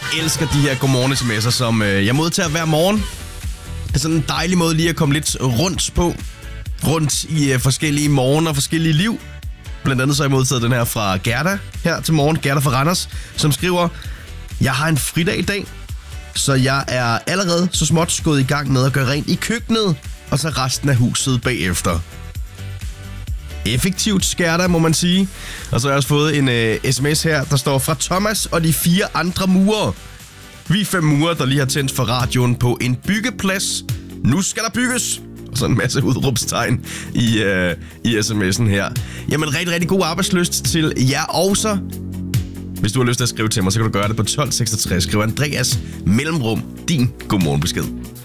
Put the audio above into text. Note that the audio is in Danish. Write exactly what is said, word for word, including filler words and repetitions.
elsker de her godmorgen-sms'er, som øh, jeg modtager hver morgen. Det er sådan en dejlig måde lige at komme lidt rundt på. Rundt i øh, forskellige morgener og forskellige liv. Blandt andet så har jeg modtaget den her fra Gerda her til morgen. Gerda fra Randers, som skriver: Jeg har en fridag i dag, så jeg er allerede så småt gået i gang med at gøre rent i køkkenet, og så resten af huset bagefter. Effektivt, Gerda, må man sige. Og så har jeg også fået en øh, sms her, der står: Fra Thomas og de fire andre murer. Vi er fem murer, der lige har tændt for radioen på en byggeplads. Nu skal der bygges! Og så en masse udråbstegn i, øh, i sms'en her. Jamen, rigtig, rigtig god arbejdslyst til jer også. Hvis du har lyst til at skrive til mig, så kan du gøre det på tolv seksogtres. Skriv Andreas mellemrum din godmorgenbesked.